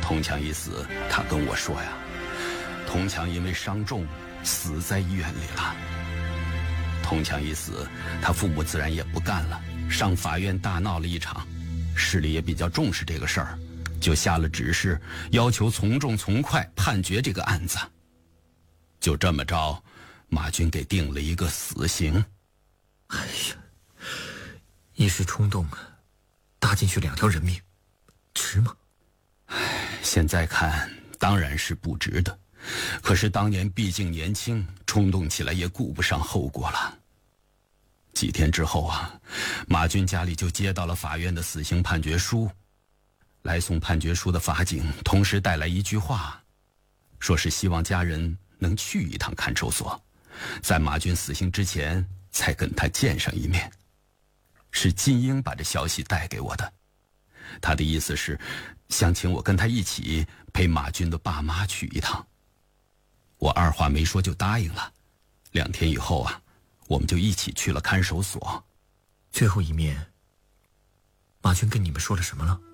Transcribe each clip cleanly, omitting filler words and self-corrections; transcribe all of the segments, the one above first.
童强一死，他跟我说呀，童强因为伤重死在医院里了。童强一死，他父母自然也不干了，上法院大闹了一场。市里也比较重视这个事儿，就下了指示，要求从重从快判决这个案子。就这么着，马军给定了一个死刑。 哎呀，一时冲动搭进去2条人命，值吗？ 现在看当然是不值得，可是当年毕竟年轻，冲动起来也顾不上后果了。几天之后啊，马军家里就接到了法院的死刑判决书。来送判决书的法警同时带来一句话，说是希望家人能去一趟看守所，在马军死刑之前才跟他见上一面。是金英把这消息带给我的，他的意思是想请我跟他一起陪马军的爸妈去一趟。我二话没说就答应了。2天以后啊，我们就一起去了看守所。 最后一面，马军跟你们说了什么了？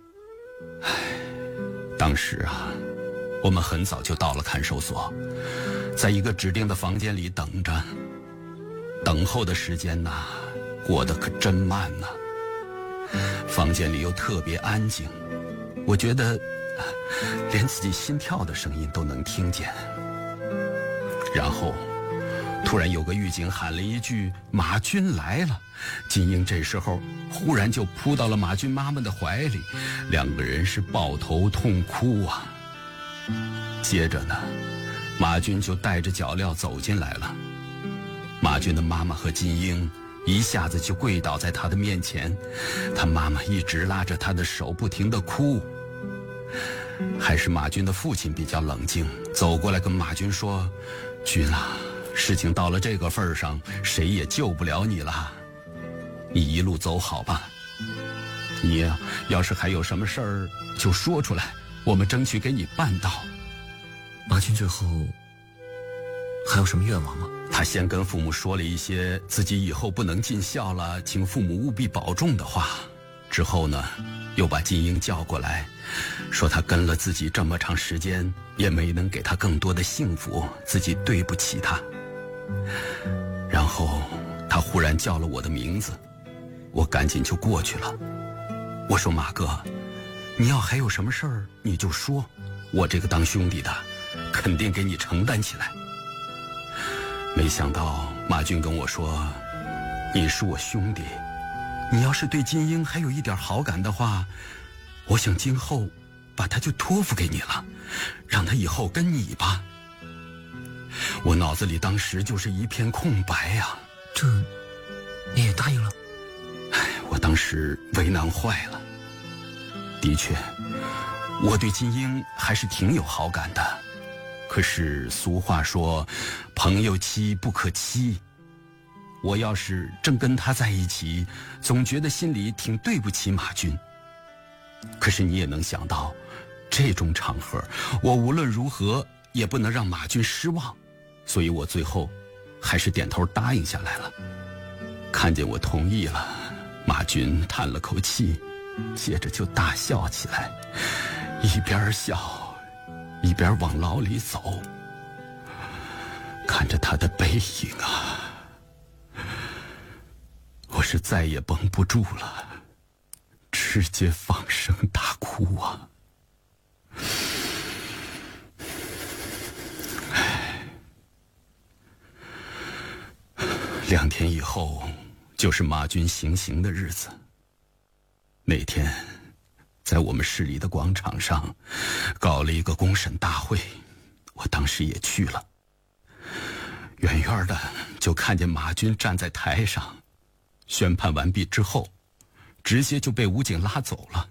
当时啊，我们很早就到了看守所，在一个指定的房间里等着。等候的时间呐，过得可真慢呐。房间里又特别安静，我觉得连自己心跳的声音都能听见。然后突然有个狱警喊了一句马军来了，金英这时候忽然就扑到了马军妈妈的怀里，2个人是抱头痛哭啊。接着呢，马军就带着脚镣走进来了。马军的妈妈和金英一下子就跪倒在他的面前，他妈妈一直拉着他的手不停地哭。还是马军的父亲比较冷静，走过来跟马军说，军啊，事情到了这个份上，谁也救不了你了，你一路走好吧。你呀，要是还有什么事儿就说出来，我们争取给你办到。 马军最后还有什么愿望吗？ 他先跟父母说了一些自己以后不能尽孝了，请父母务必保重的话。之后呢，又把金英叫过来，说他跟了自己这么长时间，也没能给他更多的幸福，自己对不起他。然后他忽然叫了我的名字，我赶紧就过去了。我说，马哥，你要还有什么事儿你就说，我这个当兄弟的肯定给你承担起来。没想到马军跟我说，你是我兄弟，你要是对金英还有一点好感的话，我想今后把他就托付给你了，让他以后跟你吧。我脑子里当时就是一片空白呀。 这你也答应了？ 我当时为难坏了。的确，我对金英还是挺有好感的，可是俗话说朋友妻不可欺，我要是正跟他在一起，总觉得心里挺对不起马军。可是你也能想到，这种场合我无论如何也不能让马军失望，所以我最后还是点头答应下来了。看见我同意了，马军叹了口气，接着就大笑起来，一边笑一边往牢里走。看着他的背影啊，我是再也绷不住了，直接放声大哭啊。2天以后就是马军行刑的日子。那天在我们市里的广场上搞了一个公审大会，我当时也去了。远远的就看见马军站在台上，宣判完毕之后直接就被武警拉走了。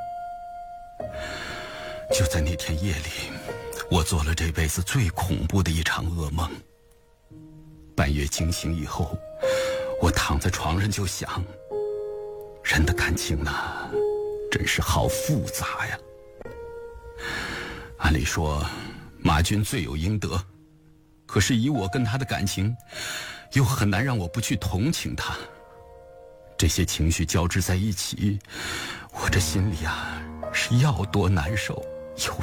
就在那天夜里，我做了这辈子最恐怖的一场噩梦。半夜惊醒以后，我躺在床上就想，人的感情呢，真是好复杂呀。按理说马军罪有应得，可是以我跟他的感情，又很难让我不去同情他。这些情绪交织在一起，我这心里啊，是要多难受有